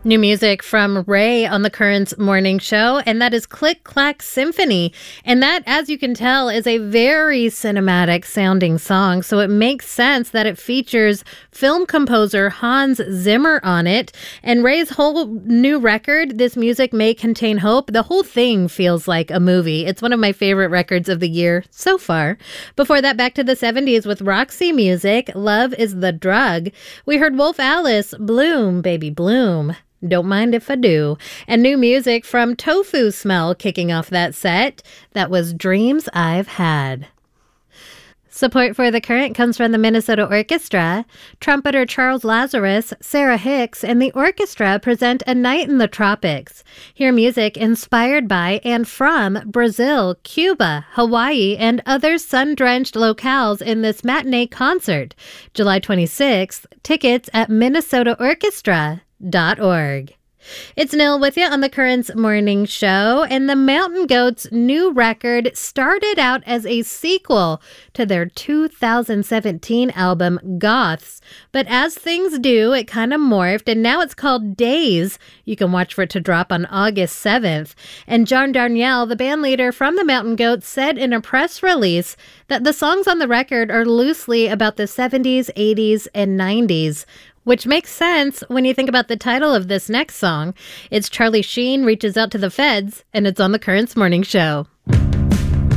New music from Ray on the Currents morning show, and that is Click Clack Symphony. And that, as you can tell, is a very cinematic sounding song, so it makes sense that it features film composer Hans Zimmer on it. And Ray's whole new record, This Music May Contain Hope, the whole thing feels like a movie. It's one of my favorite records of the year so far. Before that, back to the 70s with Roxy Music, Love is the Drug. We heard Wolf Alice, Bloom, Baby Bloom. Don't Mind If I Do. And new music from Tofu Smell kicking off that set. That was Dreams I've Had. Support for The Current comes from the Minnesota Orchestra. Trumpeter Charles Lazarus, Sarah Hicks, and the orchestra present A Night in the Tropics. Hear music inspired by and from Brazil, Cuba, Hawaii, and other sun-drenched locales in this matinee concert. July 26th. Tickets at minnesotaorchestra.org. It's Nil with you on the Currents morning show, and the Mountain Goats' new record started out as a sequel to their 2017 album Goths, but as things do, it kind of morphed, and now it's called Days. You can watch for it to drop on August 7th, and John Darnielle, the band leader from the Mountain Goats, said in a press release that the songs on the record are loosely about the 70s, 80s, and 90s, which makes sense when you think about the title of this next song. It's Charlie Sheen Reaches Out to the Feds, and it's on the Currents morning show.